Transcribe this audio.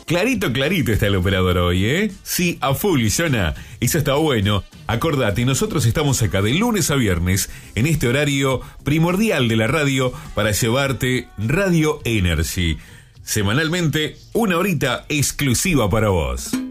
Clarito, clarito está el operador hoy, ¿eh? Sí, a full, Jonah. Eso está bueno. Acordate, nosotros estamos acá de lunes a viernes en este horario primordial de la radio para llevarte Radio Energy. Semanalmente, una horita exclusiva para vos.